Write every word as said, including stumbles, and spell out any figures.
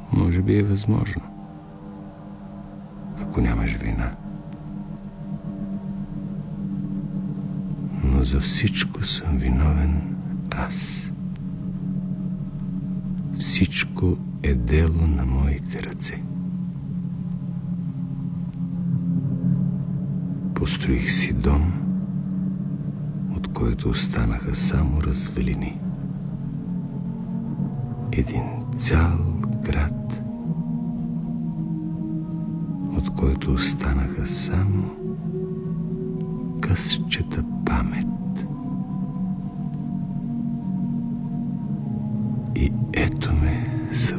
Може би е възможно, ако нямаш вина. Но за всичко съм виновен аз. Всичко е дело на моите ръце. Построих си дом, от който останаха само развалини. Един цял град, от който останаха само късчета памет. И ето ме